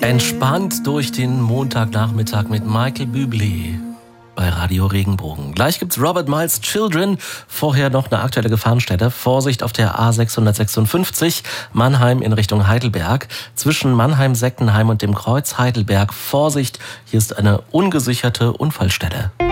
Entspannt durch den Montagnachmittag mit Michael Bublé bei Radio Regenbogen. Gleich gibt's Robert Miles Children. Vorher noch eine aktuelle Gefahrenstelle. Vorsicht auf der A656 Mannheim in Richtung Heidelberg. Zwischen Mannheim-Seckenheim und dem Kreuz Heidelberg. Vorsicht, hier ist eine ungesicherte Unfallstelle.